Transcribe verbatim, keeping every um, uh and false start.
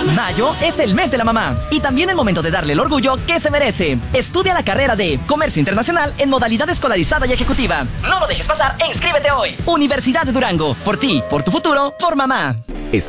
Mayo es el mes de la mamá y también el momento de darle el orgullo que se merece. Estudia la carrera de Comercio Internacional en modalidad escolarizada y ejecutiva. No lo dejes pasar e inscríbete hoy. Universidad de Durango. Por ti, por tu futuro, por mamá.